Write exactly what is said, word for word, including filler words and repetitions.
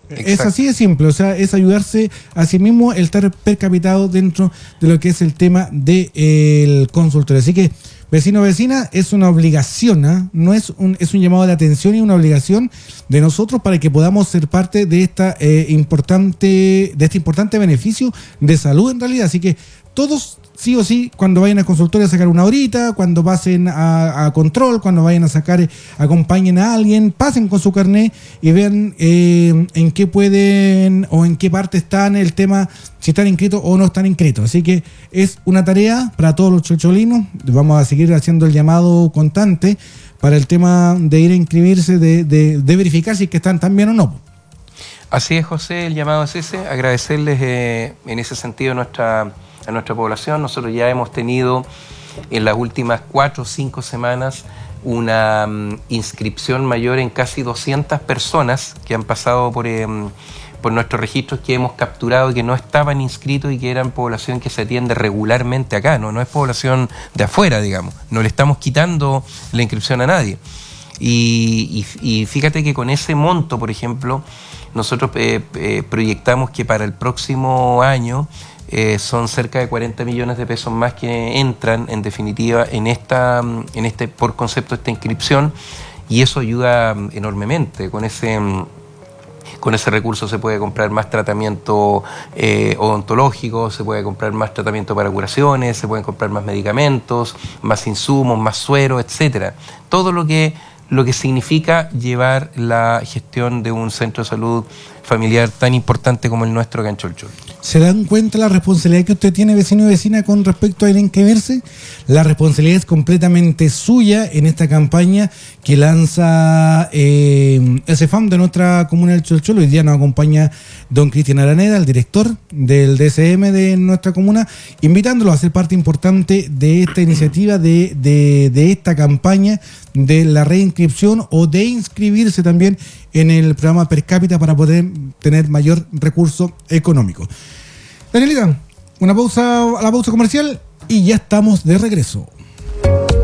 Exacto. Es así de simple, o sea, es ayudarse a sí mismo el estar percapitado dentro de lo que es el tema del de, consultorio. Así que, vecino o vecina, es una obligación, ¿eh? No es un, es un llamado de atención y una obligación de nosotros para que podamos ser parte de esta eh, importante, de este importante beneficio de salud en realidad. Así que todos, sí o sí, cuando vayan al consultorio a sacar una horita, cuando pasen a, a control, cuando vayan a sacar, acompañen a alguien, pasen con su carnet y vean eh, en qué pueden o en qué parte están el tema, si están inscritos o no están inscritos. Así que es una tarea para todos los cholcholinos. Vamos a seguir haciendo el llamado constante para el tema de ir a inscribirse, de, de, de verificar si es que están tan bien o no. Así es, José, el llamado es ese, agradecerles eh, en ese sentido nuestra... a nuestra población. Nosotros ya hemos tenido en las últimas cuatro o cinco semanas una um, inscripción mayor en casi doscientas personas que han pasado por, eh, por nuestros registros, que hemos capturado y que no estaban inscritos y que eran población que se atiende regularmente acá, no, no es población de afuera, digamos, no le estamos quitando la inscripción a nadie. Y, y, y fíjate que con ese monto, por ejemplo, nosotros eh, eh, proyectamos que para el próximo año Eh, son cerca de cuarenta millones de pesos más que entran, en definitiva, en esta, en este, por concepto, esta inscripción, y eso ayuda enormemente. Con ese, con ese recurso se puede comprar más tratamiento eh, odontológico, se puede comprar más tratamiento para curaciones, se pueden comprar más medicamentos, más insumos, más suero, etcétera. Todo lo que, lo que significa llevar la gestión de un centro de salud familiar tan importante como el nuestro acá en Cholchol. ¿Se dan cuenta la responsabilidad que usted tiene, vecino y vecina, con respecto a ir a inscribirse? La responsabilidad es completamente suya en esta campaña que lanza eh, el CEFAM de nuestra comuna del Cholchol. Hoy día nos acompaña don Cristian Araneda, el director del D S M de nuestra comuna, invitándolo a ser parte importante de esta iniciativa, de, de, de esta campaña de la reinscripción o de inscribirse también en el programa per cápita para poder tener mayor recurso económico. Danielita, una pausa a la pausa comercial y ya estamos de regreso.